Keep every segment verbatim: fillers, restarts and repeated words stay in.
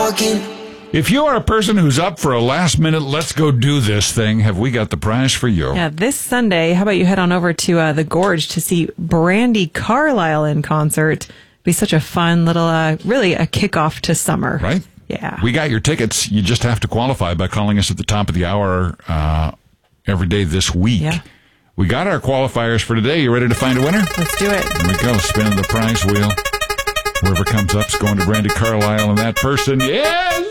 talking. If you are a person who's up for a last minute, let's go do this thing, have we got the prize for you? Yeah, this Sunday, how about you head on over to uh, the Gorge to see Brandi Carlile in concert? It'd be such a fun little, uh, really a kickoff to summer. Right? Yeah. We got your tickets. You just have to qualify by calling us at the top of the hour uh, every day this week. Yeah. We got our qualifiers for today. You ready to find a winner? Let's do it. Here we go, spinning the prize wheel. Whoever comes up is going to Brandi Carlile, and that person is...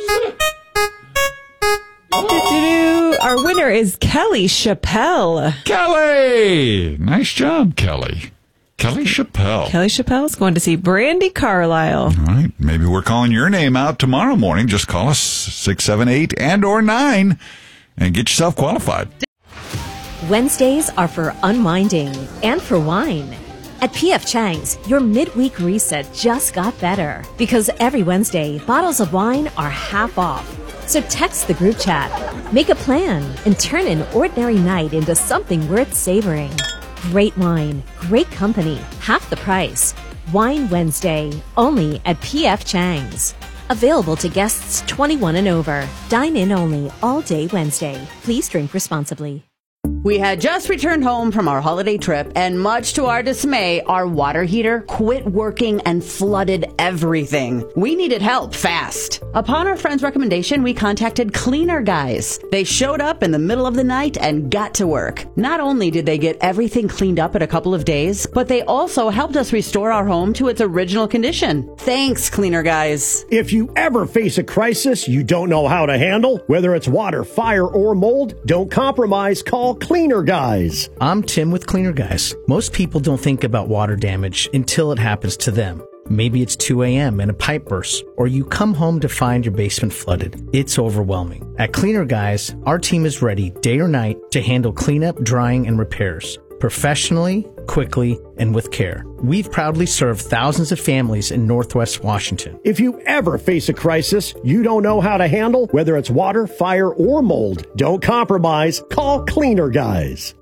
Do-do-do. Our winner is Kelly Chappelle. Kelly! Nice job, Kelly. Kelly Chappelle. Kelly Chappelle's going to see Brandi Carlile. All right. Maybe we're calling your name out tomorrow morning. Just call us six seven eight and or nine and get yourself qualified. Wednesdays are for unwinding and for wine. At P F Chang's, your midweek reset just got better because every Wednesday, bottles of wine are half off. So text the group chat, make a plan, and turn an ordinary night into something worth savoring. Great wine, great company, half the price. Wine Wednesday, only at P F Chang's. Available to guests twenty-one and over. Dine in only all day Wednesday. Please drink responsibly. We had just returned home from our holiday trip, and much to our dismay, our water heater quit working and flooded everything. We needed help fast. Upon our friend's recommendation, we contacted Cleaner Guys. They showed up in the middle of the night and got to work. Not only did they get everything cleaned up in a couple of days, but they also helped us restore our home to its original condition. Thanks, Cleaner Guys. If you ever face a crisis you don't know how to handle, whether it's water, fire, or mold, don't compromise. Call Cleaner Guys. I'm Tim with Cleaner Guys. Most people don't think about water damage until it happens to them. Maybe it's two a.m. and a pipe bursts, or you come home to find your basement flooded. It's overwhelming. At Cleaner Guys, our team is ready day or night to handle cleanup, drying, and repairs. Professionally, quickly, and with care. We've proudly served thousands of families in Northwest Washington. If you ever face a crisis you don't know how to handle, whether it's water, fire, or mold, don't compromise. Call Cleaner Guys.